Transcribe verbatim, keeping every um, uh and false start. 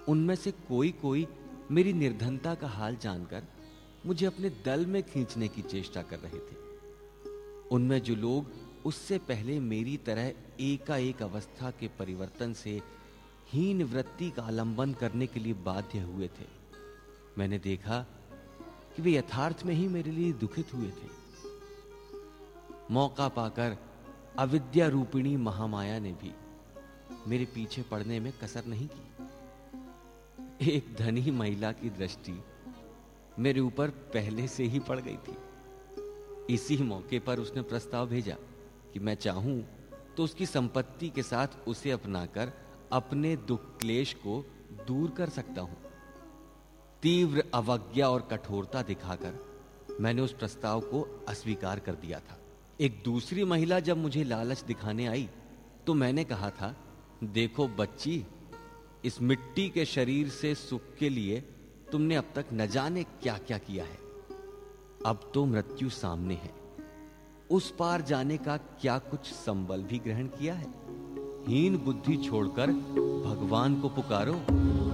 उनमें से कोई कोई मेरी निर्धनता का हाल जानकर मुझे अपने दल में खींचने की चेष्टा कर रहे थे। उनमें जो लोग उससे पहले मेरी तरह एकाएक अवस्था के परिवर्तन से हीन वृत्ति का आलंबन करने के लिए बाध्य हुए थे, मैंने देखा कि वे यथार्थ में ही मेरे लिए दुखित हुए थे। मौका पाकर अविद्या रूपिणी महामाया ने भी मेरे पीछे पड़ने में कसर नहीं की। एक धनी महिला की दृष्टि मेरे ऊपर पहले से ही पड़ गई थी। इसी मौके पर उसने प्रस्ताव भेजा कि मैं चाहूं तो उसकी संपत्ति के साथ उसे अपनाकर अपने दुख क्लेश को दूर कर सकता हूं। तीव्र अवज्ञा और कठोरता दिखाकर मैंने उस प्रस्ताव को अस्वीकार कर दिया था। एक दूसरी महिला जब मुझे लालच दिखाने आई तो मैंने कहा था, देखो बच्ची, इस मिट्टी के शरीर से सुख के लिए तुमने अब तक न जाने क्या क्या किया है। अब तो मृत्यु सामने है, उस पार जाने का क्या कुछ संबल भी ग्रहण किया है? हीन बुद्धि छोड़कर भगवान को पुकारो।